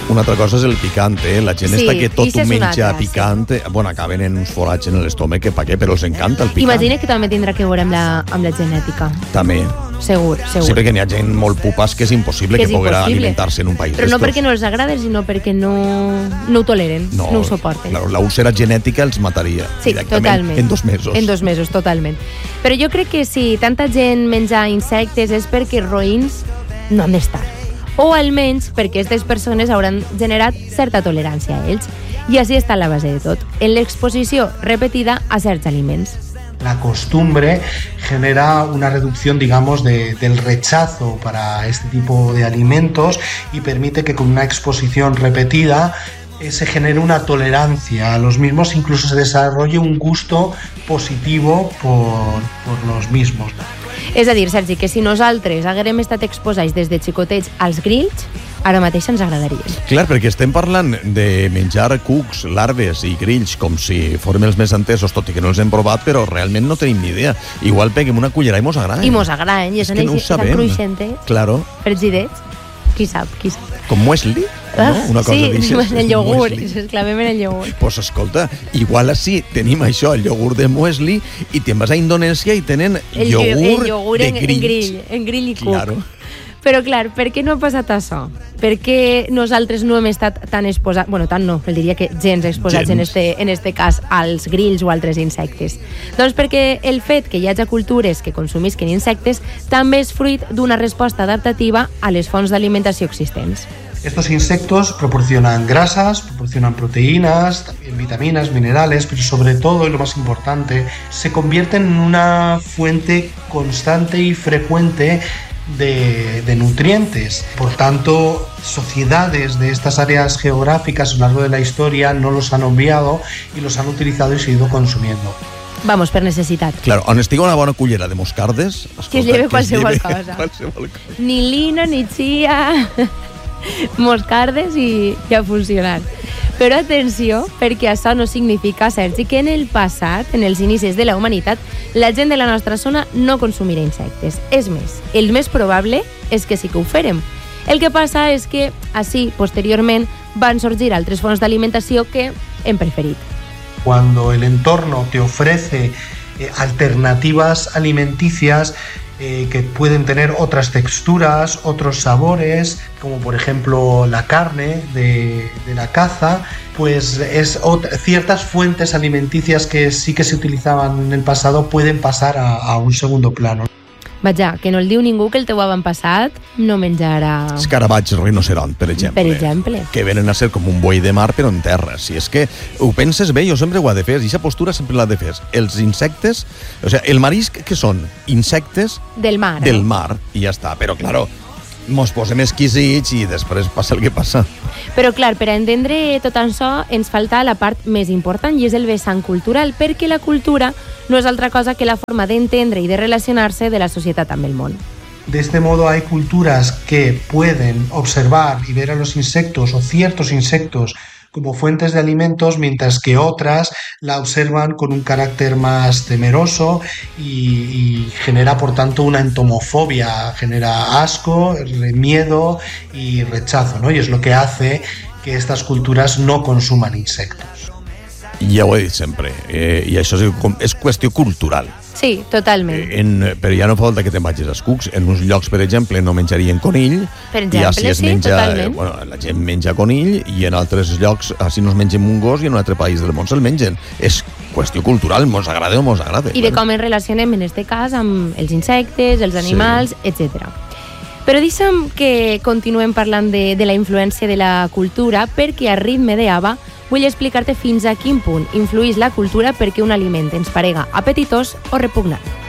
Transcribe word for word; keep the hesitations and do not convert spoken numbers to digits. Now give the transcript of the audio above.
Una altra cosa és el picant, eh? La gent Sí, està que tot ix ho és una menja altra, picant, sí. Bueno, acaben en uns forats en l'estómac, que pa què? Però els encanta el picant. Imagina que també tindrà que veure amb la, amb la genètica. També. Segur, segur. Sí, perquè n'hi ha gent molt pupas que és impossible que, Que és que poguera impossible. alimentar-se en un país Però no d'estos. perquè no els agrada, sinó perquè no, no ho toleren, no, no ho suporten. La, la úlcera genètica els mataria Sí, directament totalment. en dos mesos. En dos mesos, totalment. Però jo crec que si tanta gent menja insectes és perquè roïns no han d'estar. O almenys perquè aquestes persones hauran generat certa tolerància a ells. I així està la base de tot, en l'exposició repetida a certs aliments. La costumbre genera una reducción, digamos, de, del rechazo para este tipo de alimentos y permite que con una exposición repetida eh, se genere una tolerancia a los mismos, incluso se desarrolle un gusto positivo por, por los mismos. És a dir, Sergi, que si nosaltres haguérem estat exposats des de xicotets als grills, ara mateix ens agradarien. Clar, perquè estem parlant de menjar cucs, larves i grills com si fórem els més entesos, tot i que no els hem provat, però realment no tenim ni idea. Igual peguem una cullera i mos agraden. I mos agraden, i És són que no ho així, estan sabem. cruixentets, Claro. fregidets. Qui sap, qui sap. Com muesli, no? Una cosa sí, d'aixes. en el iogurt, Muesli. ens clavem en el iogurt. Pues escolta, igual així tenim això, el iogurt de muesli, i te'n vas a Indonèsia i tenen El, iogurt, el iogurt de en, en grills. grill, en grill i cuc. Claro. Però, clar, per què no ha passat això? Per què nosaltres no hem estat tan exposats, bueno, tant no, el diria que gens exposats Gens. en este, en este cas als grills o altres insectes? Doncs perquè el fet que hi hagi cultures que consumisquen insectes també és fruit d'una resposta adaptativa a les fonts d'alimentació existents. Estos insectos proporcionan grasas, proporcionan proteínas, también vitaminas, minerales, pero sobre todo, y lo más importante, se convierten en una fuente constante y frecuente de, de nutrientes. Por tanto, sociedades de estas áreas geográficas a lo largo de la historia no los han obviado y los han utilizado y se han ido consumiendo. Vamos, per necessitat. Claro, on estigui una bona cullera de moscardes... Escolta, Que es lleve es qualsevol lleve cosa. qualsevol cosa. Ni lino, ni chia, moscardes i ja ha funcionat. Però atenció, perquè això no significa, Sergi, que en el passat, en els inicis de la humanitat, la gent de la nostra zona no consumirà insectes. És més, el més probable és que sí que ho fèrem. El que passa és que, així, posteriorment, van sorgir altres fonts d'alimentació que hem preferit. Cuando el entorno te ofrece eh, alternativas alimenticias eh, que pueden tener otras texturas, otros sabores, como por ejemplo la carne de, de la caza, pues es ot- ciertas fuentes alimenticias que sí que se utilizaban en el pasado pueden pasar a, a un segundo plano. Vaja, que no el diu ningú que el teu avantpassat no menjarà... Escarabats rinoceront, per exemple. Per exemple. Que venen a ser com un boi de mar, però en terra. Si és que ho penses bé, jo sempre ho he de fer, i aquesta postura sempre l'ha de fer. Els insectes, o sigui, el marisc, que són? Insectes Del mar. del eh? mar, i ja està. Però, claro, mos posem exquisits i després passa el que passa. Però, clar, per a entendre tot això ens falta la part més important i és el vessant cultural, perquè la cultura no és altra cosa que la forma d'entendre i de relacionar-se de la societat amb el món. De este modo hay culturas que pueden observar y ver a los insectos o ciertos insectos como fuentes de alimentos, mientras que otras la observan con un carácter más temeroso y, y genera por tanto una entomofobia, genera asco, miedo y rechazo, ¿no? Y es lo que hace que estas culturas no consuman insectos. Ja ho he dit sempre, eh, i això és, és qüestió cultural. Sí, totalment. Eh, en, però ja no fa falta que te'n vagis als cucs. En uns llocs, per exemple, no menjarien conill, Per i així exemple, es sí, menja, totalment. eh, bueno, la gent menja conill, i en altres llocs així no es mengen un gos i en un altre país del món se'l mengen. És qüestió cultural, mos agrada o mos agrada. I de com ens relacionem, en este cas, amb els insectes, els animals, sí. etcètera. Però deixa'm que continuem parlant de, de la influència de la cultura, perquè a ritme d'Ava vull explicar-te fins a quin punt influïx la cultura perquè un aliment ens parega apetitós o repugnant.